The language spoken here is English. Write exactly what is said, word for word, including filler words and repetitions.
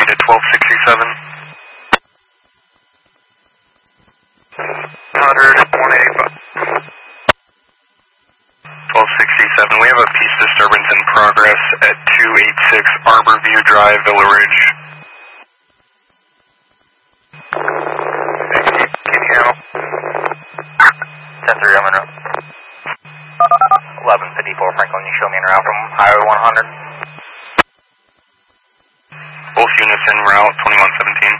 to twelve sixty-seven. one hundred, one eighty-five. twelve sixty-seven, we have a peace disturbance in progress at two eighty-six Arbor View Drive, Villa Ridge. Can you, can you handle? ten three, I'm in route. eleven fifty-four, Franklin, you show me en route from Highway one hundred. Both units en route, twenty-one seventeen.